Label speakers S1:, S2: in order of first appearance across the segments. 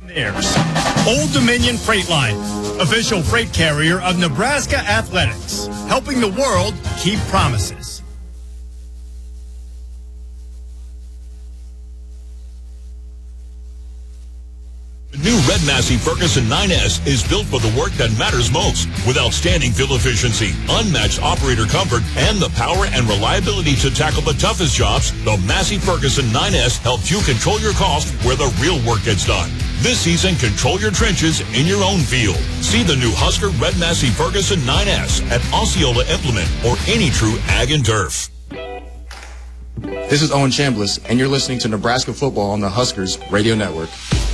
S1: Airs. Old Dominion Freight Line, official freight carrier of Nebraska Athletics, helping the world keep promises.
S2: The new Red Massey Ferguson 9S is built for the work that matters most, with outstanding fuel efficiency, unmatched operator comfort, and the power and reliability to tackle the toughest jobs. The Massey Ferguson 9S helps you control your cost where the real work gets done. This season, control your trenches in your own field. See the new Husker Red Massey Ferguson 9S at Osceola Implement or any true Ag and Turf.
S3: This is Owen Chambliss, and you're listening to Nebraska Football on the Huskers Radio Network.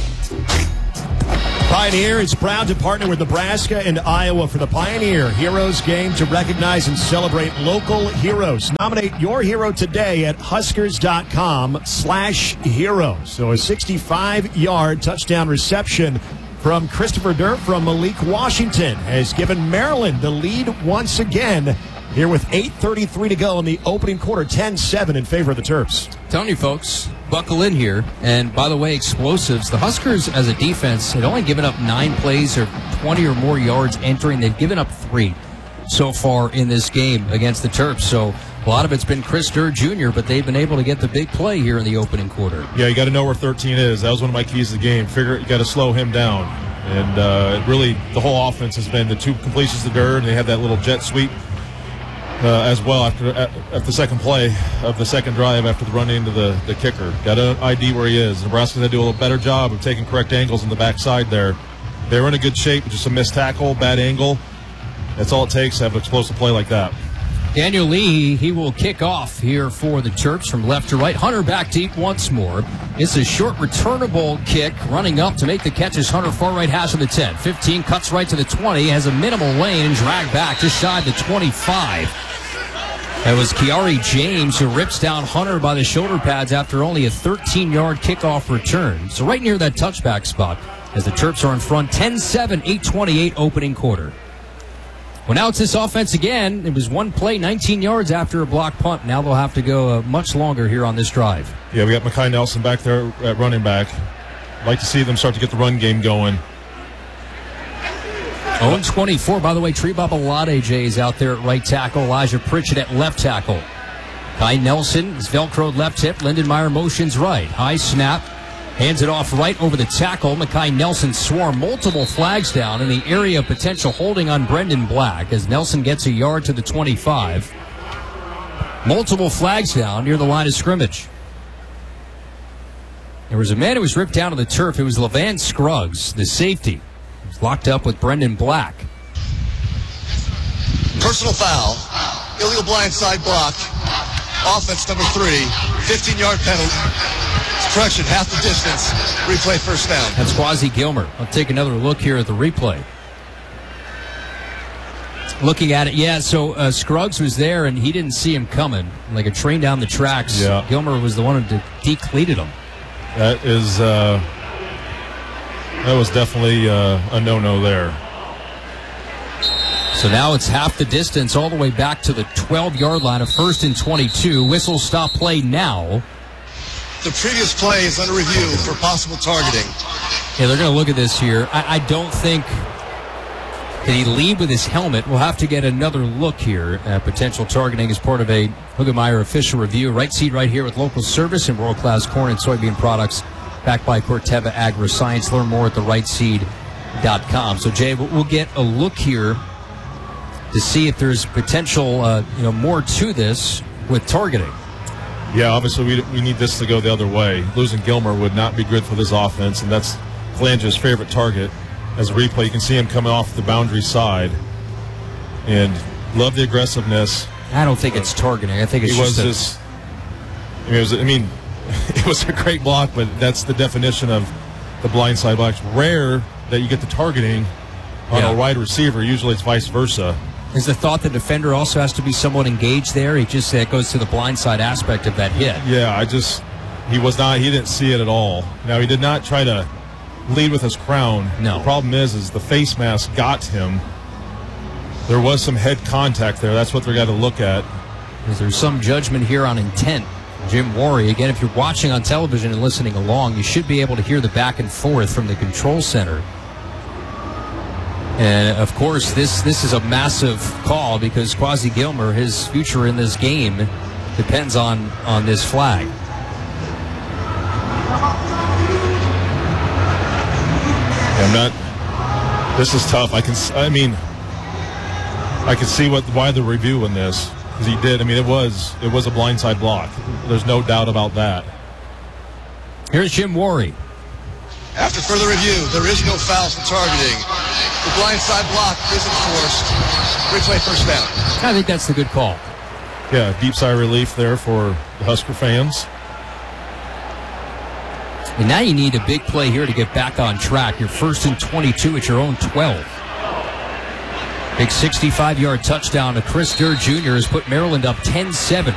S4: Pioneer is proud to partner with Nebraska and Iowa for the Pioneer Heroes Game to recognize and celebrate local heroes. Nominate your hero today at Huskers.com/hero. So a 65-yard touchdown reception from Christopher Dirt from Malik Washington has given Maryland the lead once again. Here with 8:33 to go in the opening quarter, 10-7 in favor of the Terps.
S5: Telling you folks, buckle in here. And by the way, explosives. The Huskers as a defense had only given up 9 plays or 20 or more yards entering. They've given up 3 so far in this game against the Terps. So a lot of it's been Chris Dirt Jr., but they've been able to get the big play here in the opening quarter.
S6: Yeah, you got to know where 13 is. That was one of my keys to the game. You got to slow him down. And really, the whole offense has been the 2 completions to Dirt, and they had that little jet sweep as well after the second play of the second drive after the run into the kicker. Got to ID where he is. Nebraska's got to do a little better job of taking correct angles in the backside there. They were in a good shape, just a missed tackle, bad angle. That's all it takes to have an explosive play like that.
S5: Daniel Lee, he will kick off here for the Terps from left to right. Hunter back deep once more. It's a short returnable kick running up to make the catch as Hunter far right hash of the 10. 15 cuts right to the 20, has a minimal lane and drag back just shy of the 25. That was Kiari James who rips down Hunter by the shoulder pads after only a 13-yard kickoff return. So right near that touchback spot as the Terps are in front 10-7, 8:28 opening quarter. Well, now it's this offense again. It was one play, 19 yards after a block punt. Now they'll have to go much longer here on this drive.
S6: Yeah, we got Mekhi Nelson back there at running back. I'd like to see them start to get the run game going.
S5: 0-24. By the way, Trebop Alade is out there at right tackle. Elijah Pritchett at left tackle. Kai Nelson is Velcroed left hip. Lindenmeyer motions right. High snap. Hands it off right over the tackle. Mekhi Nelson swore multiple flags down in the area of potential holding on Brendan Black as Nelson gets a yard to the 25. Multiple flags down near the line of scrimmage. There was a man who was ripped down to the turf. It was Levan Scruggs, the safety. He was locked up with Brendan Black.
S7: Personal foul. Illegal blindside block. Offense number 3. 15-yard penalty. Correction, half the distance. Replay first down.
S5: That's Quasi Gilmer. I'll take another look here at the replay. Looking at it, yeah, so Scruggs was there, and he didn't see him coming. Like a train down the tracks.
S6: Yeah.
S5: Gilmer was the one who decleated him.
S6: That was definitely a no-no there.
S5: So now it's half the distance all the way back to the 12-yard line of 1st and 22. Whistle stop play now.
S7: The previous play is under review for possible targeting.
S5: Yeah, they're going to look at this here. I don't think... Did he lead with his helmet? We'll have to get another look here at potential targeting as part of a Hugemeyer official review. Right seat right here with local service and world-class corn and soybean products backed by Corteva Agri-Science. Learn more at therightseed.com. So, Jay, we'll get a look here to see if there's potential, more to this with targeting.
S6: Yeah, obviously we need this to go the other way. Losing Gilmer would not be good for this offense, and that's Kalanja's favorite target. As a replay, you can see him coming off the boundary side, and love the aggressiveness.
S5: I don't think it's targeting. I think it's
S6: it was a great block, but that's the definition of the blindside block. It's rare that you get the targeting on a wide receiver. Usually it's vice versa.
S5: Is the thought the defender also has to be somewhat engaged there? He just goes to the blindside aspect of that hit.
S6: Yeah, he didn't see it at all. Now, he did not try to lead with his crown.
S5: No.
S6: The problem is the face mask got him. There was some head contact there. That's what they're got to look at.
S5: Is there some judgment here on intent Jim Worry. Again, if you're watching on television and listening along, you should be able to hear the back and forth from the control center. And, of course, this is a massive call because Quasi Gilmer, his future in this game depends on this flag.
S6: This is tough. I can see why the review in this, because he did. I mean, it was a blindside block. There's no doubt about that.
S5: Here's Jim Worry.
S7: After further review, there is no foul for targeting. The blindside block isn't forced. Replay first down.
S5: I think that's the good call.
S6: Yeah, deep sigh of relief there for the Husker fans.
S5: And now you need a big play here to get back on track. You're 1st and 22 at your own 12. Big 65-yard touchdown to Chris Durr Jr. has put Maryland up 10-7.